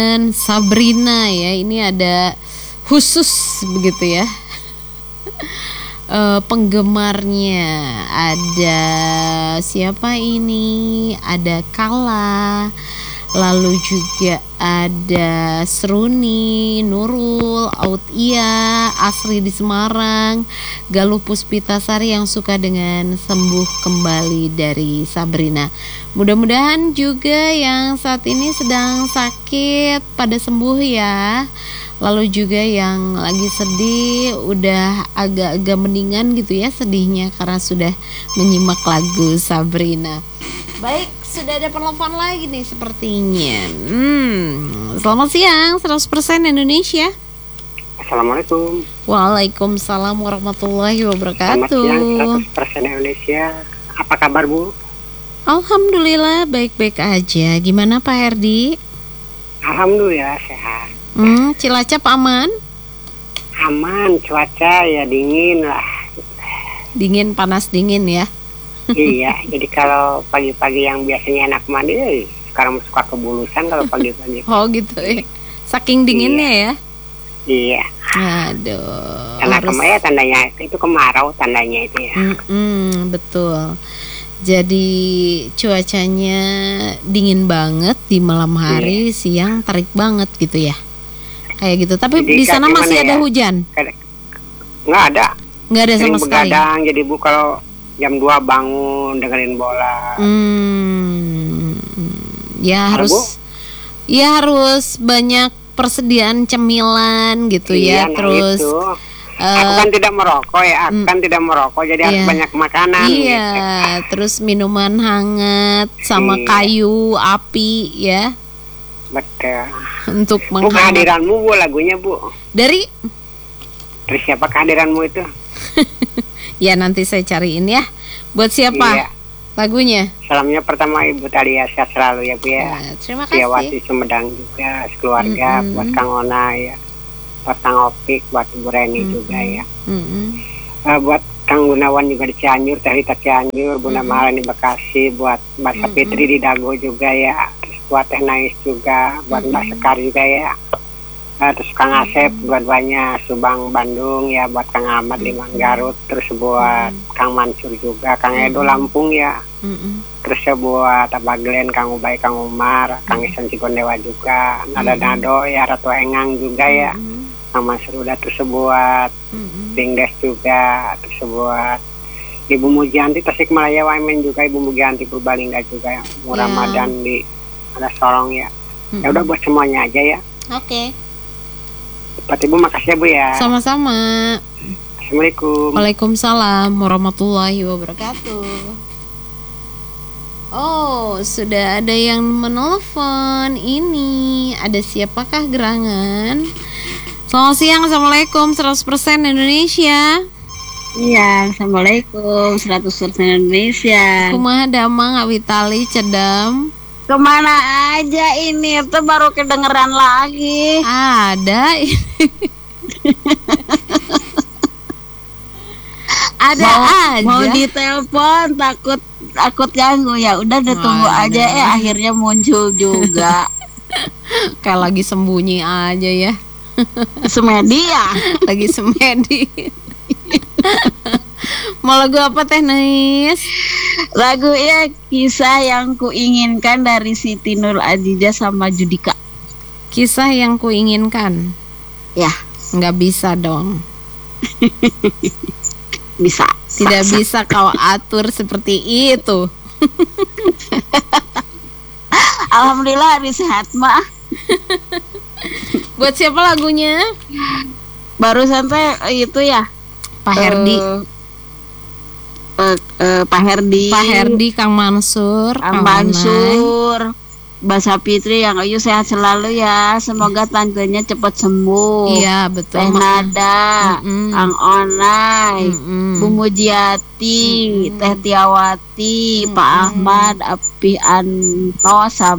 Sabrina ya, ini ada khusus begitu ya. Penggemarnya ada siapa ini? Ada Kala, lalu juga ada Seruni, Nurul, Autia, Asri di Semarang, Galuh Puspitasari yang suka dengan Sembuh Kembali dari Sabrina. Mudah-mudahan juga yang saat ini sedang sakit pada sembuh ya. Lalu juga yang lagi sedih udah agak-agak mendingan gitu ya sedihnya karena sudah menyimak lagu Sabrina. Baik, sudah ada penelpon lagi nih sepertinya. Selamat siang 100% Indonesia. Assalamualaikum. Waalaikumsalam warahmatullahi wabarakatuh. Selamat siang 100% Indonesia. Apa kabar Bu? Alhamdulillah baik-baik aja. Gimana Pak Herdi? Alhamdulillah sehat. Cilacap aman? Aman, cuaca ya dingin lah. Dingin, panas dingin ya. Iya, jadi kalau pagi-pagi yang biasanya enak mandi, sekarang suka kebulusan kalau pagi-pagi. Oh gitu ya. Saking dinginnya ya. Iya. Aduh. Karena kemarin tandanya itu kemarau tandanya itu ya. Betul. Jadi cuacanya dingin banget di malam hari, siang terik banget gitu ya. Kayak gitu. Tapi jadi di sana masih ada hujan? Nggak ada. Nggak ada sama sekali. Begadang, jadi Bu kalau jam 2 bangun dengerin bola. Ya harus. Bu? Ya harus banyak persediaan cemilan gitu ya. Terus itu. Aku kan tidak merokok ya, tidak merokok, jadi harus banyak makanan. Iya, gitu. Terus minuman hangat sama kayu api ya. Betul. Untuk menghangat. Kehadiranmu Bu lagunya Bu. Dari siapa kehadiranmu itu? Ya nanti saya cariin ya. Buat siapa? Iya. Lagunya. Salamnya pertama Ibu Talia, sehat selalu ya Bu ya. Terima kasih. Wati Sumedang juga, sekeluarga, buat Kang Ona ya. Buat Kang Opik, buat Ibu Reni juga ya. Buat Kang Gunawan juga di Cianjur, Teh Rita Cianjur, Bunda Mahalani di Bekasi, buat Mbak Sapitri di Dago juga ya. Terus buat Teh Nais juga, buat Mbak Sekar juga ya. Terus Kang Asep, dua-duanya Subang Bandung ya, buat Kang Ahmad di Garut, terus buat Kang Mansur juga, Kang Edo Lampung ya. Terus ya buat Abah Glen, Kang Ubay, Kang Umar, Kang Isan Cigondewa juga, Nado ya, Ratu Engang juga ya. Kang Mansur udah, terus buat Dingdes juga, terus buat Ibu Mujianti Tasikmalaya Wamen juga, Ibu Mujianti Purbalingga juga ya, Ramadan di ada Sorong ya. Ya udah buat semuanya aja ya. Oke. Pak Ibu makasih ya Bu ya. Sama-sama. Assalamualaikum. Waalaikumsalam warahmatullahi wabarakatuh. Oh, sudah ada yang menelpon. Ini ada siapakah gerangan? Selamat siang, Assalamualaikum 100% Indonesia. Iya, Assalamualaikum 100% Indonesia. Kumaha damang awitali cedam. Kemana aja ini? Itu baru kedengeran lagi. Ada. Ada aja. Mau ditelepon takut ganggu ya. Udah tunggu aja akhirnya muncul juga. Kayak lagi sembunyi aja ya. Semedi ya. Lagi semedi. Mau lagu apa Teh Nais? Lagu ya Kisah Yang Kuinginkan dari Siti Nur Adijah sama Judika. Kisah Yang Kuinginkan. Ya, nggak bisa dong. Bisa. Tidak bisa kau atur seperti itu. Alhamdulillah hari sehat mah. Buat siapa lagunya? Baru sampai itu ya Pak Herdi. Pak Herdi, Kang Mansur, Mbak Sapitri yang ayo sehat selalu ya. Semoga tantenya cepat sembuh. Iya betul. Teh Nada, Kang Onai, Bu Mujiati, Teh Tiawati, Pak Ahmad, Api Anto,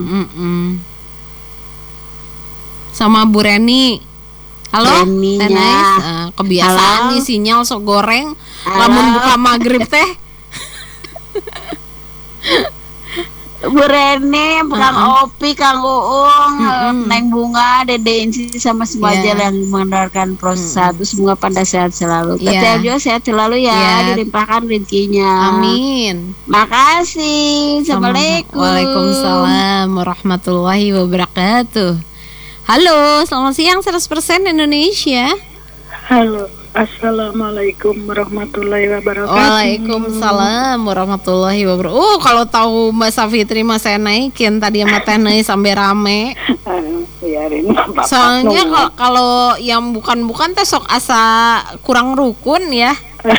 sama Bu Reni. Halo, Teh Nais. Kebiasaan nih sinyal sok goreng. Lamun buka maghrib teh. Bu Rene, Kang Opi, Kang Uung, Neng Bunga, Dede Insi sama semua aja yang mendengarkan proses satu, semoga pada sehat selalu. Kata juga sehat selalu ya, dilimpahkan rezekinya. Amin. Makasih. Assalamualaikum. Waalaikumsalam warahmatullahi wabarakatuh. Halo, selamat siang 100% Indonesia. Halo, assalamualaikum warahmatullahi wabarakatuh. Waalaikumsalam warahmatullahi wabarakatuh. Kalau tahu Mbak Safitri mah saya naikin tadi sama Teh Nai sampai rame. Soalnya kalau yang bukan teh sok asa kurang rukun ya.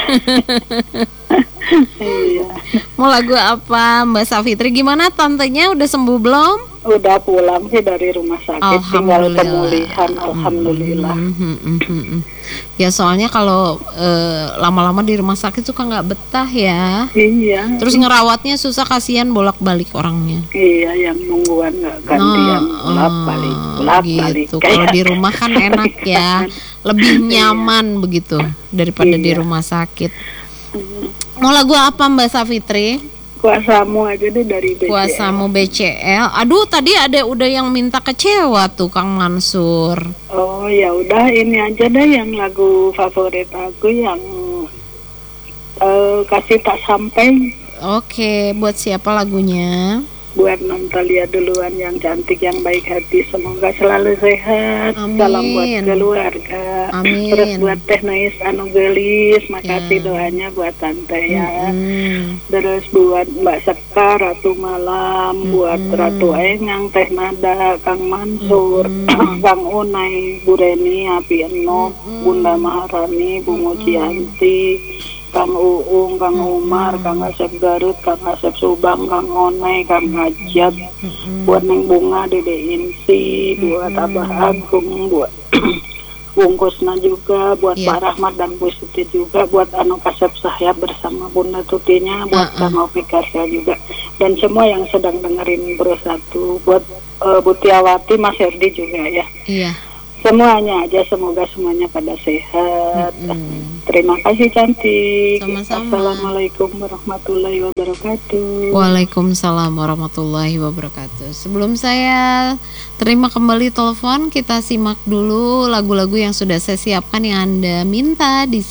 Mau lagu apa Mbak Safitri? Gimana tantenya udah sembuh belum? Udah pulang sih dari rumah sakit, tinggal pemulihan, alhamdulillah. Ya soalnya kalau lama-lama di rumah sakit suka nggak betah ya. Iya. Terus ngerawatnya susah, kasihan bolak-balik orangnya. Iya, yang nungguan nggak gantian bolak-balik. Gitu. Kalau di rumah kan enak ya, lebih nyaman begitu daripada di rumah sakit. Mau lagu apa Mbak Safitri? Kuasamu aja deh dari BCL. Kuasamu BCL. Aduh, tadi ada udah yang minta kecewa tuh Kang Mansur. Oh ya udah, ini aja deh yang lagu favorit aku yang kasih tak sampai. Oke, buat siapa lagunya? Buat Nontalia duluan yang cantik, yang baik hati, semoga selalu sehat. Amin. Salam buat keluarga. Amin. Terus buat Teh Nais anu gelis, makasih doanya buat tante ya. Terus buat Mbak Sekar, Ratu Malam, buat Ratu Engang, Teh Nada, Kang Mansur, Kang Unai, Bu Reni, Api Eno, Bunda Maharani, Bu Mujianti, Kang Uung, Kang Umar, Kang Asep Garut, Kang Asep Subang, Kang Onai, Kang Hajat, buat Neng Bunga, Dede Insi, buat Abah Agung, buat Bungkusna juga, buat Pak Rahmat dan Bu Siti juga, buat Anu Kasep Sahyab bersama Bunda Tutinya, buat Kang Opi Karsa juga, dan semua yang sedang dengerin Bersatu, buat Bu Tiawati, Mas Herdi juga ya. Iya. Semuanya aja, semoga semuanya pada sehat. Terima kasih cantik. Sama-sama. Assalamualaikum warahmatullahi wabarakatuh. Waalaikumsalam warahmatullahi wabarakatuh. Sebelum saya terima kembali telepon, kita simak dulu lagu-lagu yang sudah saya siapkan yang Anda minta di